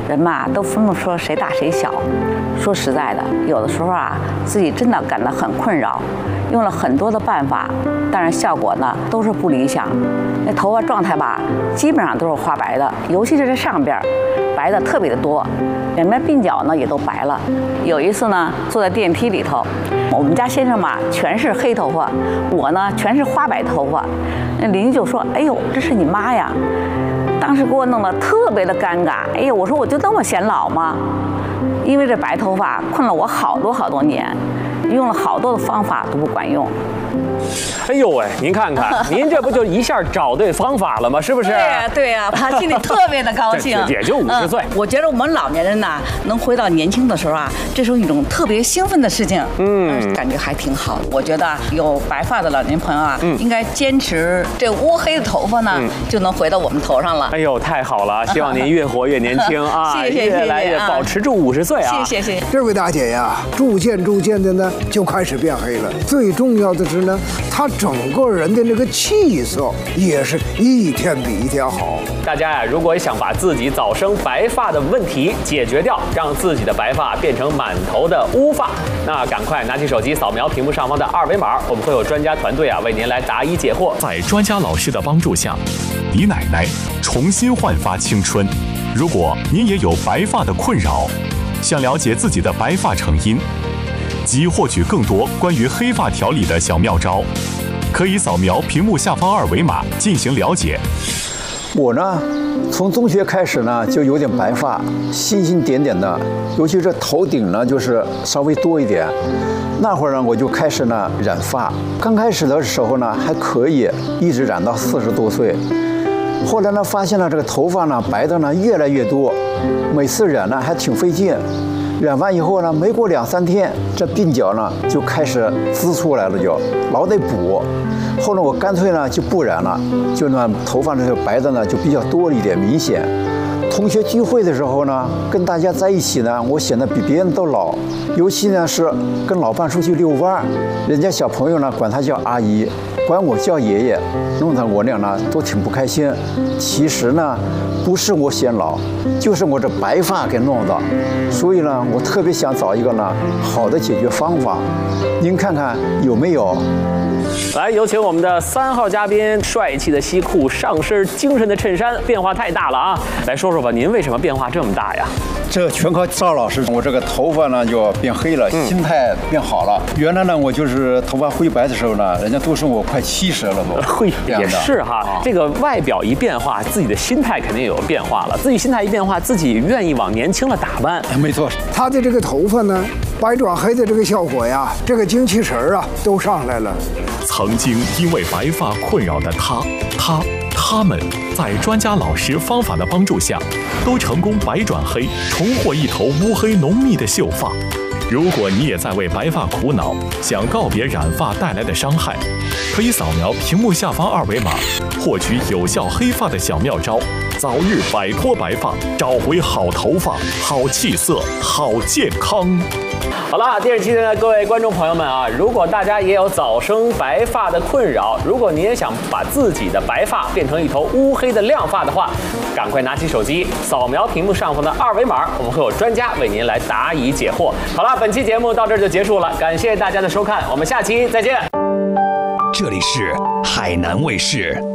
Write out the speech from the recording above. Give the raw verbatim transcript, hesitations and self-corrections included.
人嘛都分不出谁大谁小。说实在的，有的时候啊，自己真的感到很困扰，用了很多的办法，但是效果呢都是不理想。那头发状态吧，基本上都是花白的，尤其是这上边，白的特别的多，两边鬓角呢也都白了。有一次呢，坐在电梯里头，我们家先生嘛全是黑头发，我呢全是花白头发。那邻居就说：“哎呦，这是你妈呀！”当时给我弄得特别的尴尬。哎呦，我说我就那么显老吗？因为这白头发困了我好多好多年，用了好多的方法都不管用。 哎呦喂，您看看，您这不就一下找对方法了吗？是不是？ 对呀，对呀，他心里特别的高兴。 也就五十岁、 嗯。我觉得我们老年人呐，能回到年轻的时候啊，这是一种特别兴奋的事情。嗯，感觉还挺好。我觉得有白发的老年朋友啊，嗯、应该坚持这乌黑的头发呢，嗯、就能回到我们头上了。 哎呦，太好了！希望您越活越年轻啊， 谢谢， 越来越保持住五十岁啊！ 谢谢谢谢。 这位大姐呀，逐渐逐渐的呢，就开始变黑了。最重要的是呢，她整个人的那个气色也是一天比一天好。 大家呀，如果想把自己早生白发的问题解决掉，让自己的白发变成满头的乌发，那赶快拿起手机扫描屏幕上方的二维码，我们会有专家团队啊为您来答疑解惑。 在专家老师的帮助下，李奶奶重新焕发青春。如果您也有白发的困扰，想了解自己的白发成因及获取更多关于黑发调理的小妙招，可以扫描屏幕下方二维码进行了解。 我呢，从中学开始呢，就有点白发，星星点点的，尤其是头顶呢，就是稍微多一点。那会儿呢，我就开始呢染发。刚开始的时候呢，还可以，一直染到四十多岁。后来呢，发现了这个头发呢白的呢越来越多，每次染呢还挺费劲。染完以后呢，没过两三天，这鬓角呢就开始滋出来了，就老得补。后来我干脆呢就不染了，就那头发这个白的呢就比较多了一点，明显。同学聚会的时候呢，跟大家在一起呢，我显得比别人都老。尤其呢是跟老伴出去遛弯，人家小朋友呢管他叫阿姨，管我叫爷爷，弄得我俩呢都挺不开心。其实呢，不是我显老，就是我这白发给弄的。所以呢，我特别想找一个呢好的解决方法，您看看有没有？ 来，有请我们的三号嘉宾，帅气的西裤，上身精神的衬衫，变化太大了啊！来说说吧，您为什么变化这么大呀？ 这全靠赵老师，我这个头发呢就变黑了，嗯、心态变好了。原来呢，我就是头发灰白的时候呢，人家都说我快七十了都。 会也是哈，啊、这个外表一变化，自己的心态肯定有变化了。自己心态一变化，自己愿意往年轻了打扮。 没错， 他的这个头发呢，白转黑的这个效果呀，这个精气神儿啊都上来了。 曾经因为白发困扰的他，他。他们在专家老师方法的帮助下，都成功白转黑，重获一头乌黑浓密的秀发。如果你也在为白发苦恼，想告别染发带来的伤害，可以扫描屏幕下方二维码，获取有效黑发的小妙招，早日摆脱白发，找回好头发、好气色、好健康。 好了，电视机前的各位观众朋友们啊，如果大家也有早生白发的困扰，如果你也想把自己的白发变成一头乌黑的亮发的话，赶快拿起手机扫描屏幕上方的二维码，我们会有专家为您来答疑解惑。好了，本期节目到这儿就结束了，感谢大家的收看，我们下期再见。 这里是海南卫视。